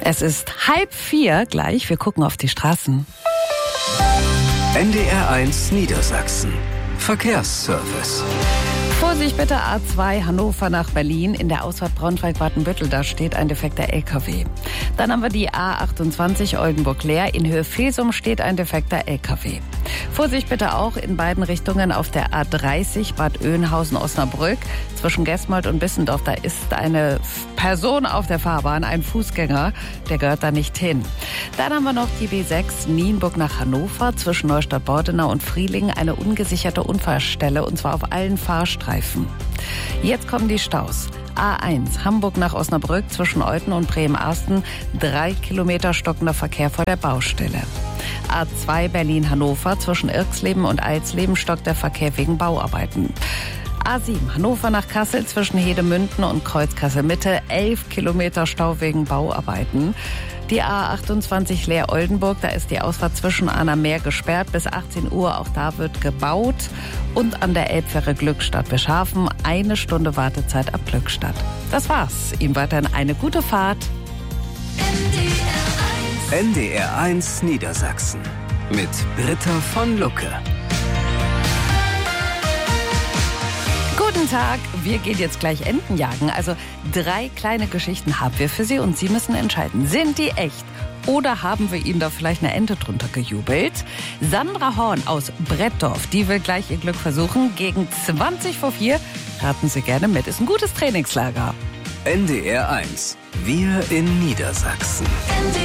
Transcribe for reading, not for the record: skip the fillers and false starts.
Es ist 3:30 gleich. Wir gucken auf die Straßen. NDR1 Niedersachsen. Verkehrsservice. Vorsicht bitte, A2 Hannover nach Berlin. In der Ausfahrt Braunschweig-Wartenbüttel, da steht ein defekter LKW. Dann haben wir die A28 Oldenburg-Leer. In Höhe Velsum steht ein defekter LKW. Vorsicht bitte auch in beiden Richtungen auf der A30 Bad Oeynhausen-Osnabrück. Zwischen Gesmold und Bissendorf, da ist eine Person auf der Fahrbahn, ein Fußgänger, der gehört da nicht hin. Dann haben wir noch die B6 Nienburg nach Hannover. Zwischen Neustadt-Bordenau und Frielingen eine ungesicherte Unfallstelle, und zwar auf allen Fahrstreifen. Jetzt kommen die Staus. A1 Hamburg nach Osnabrück zwischen Euthen und Bremen-Arsten, 3 Kilometer stockender Verkehr vor der Baustelle. A2 Berlin-Hannover zwischen Irxleben und Alsleben stockt der Verkehr wegen Bauarbeiten. A7 Hannover nach Kassel zwischen Hedemünden und Kreuz-Kassel-Mitte, 11 Kilometer Stau wegen Bauarbeiten. Die A28 Leer-Oldenburg, da ist die Ausfahrt zwischen Anna-Meer gesperrt bis 18 Uhr. Auch da wird gebaut. Und an der Elbfähre Glückstadt-Beschafen 1 Stunde Wartezeit ab Glückstadt. Das war's. Ihnen weiterhin eine gute Fahrt. NDR1 Niedersachsen mit Britta von Lucke. Guten Tag, wir gehen jetzt gleich Enten jagen. Also 3 kleine Geschichten haben wir für Sie und Sie müssen entscheiden, sind die echt oder haben wir Ihnen da vielleicht eine Ente drunter gejubelt? Sandra Horn aus Brettdorf, die will gleich ihr Glück versuchen. Gegen 4:20. Raten Sie gerne mit, ist ein gutes Trainingslager. NDR1, wir in Niedersachsen.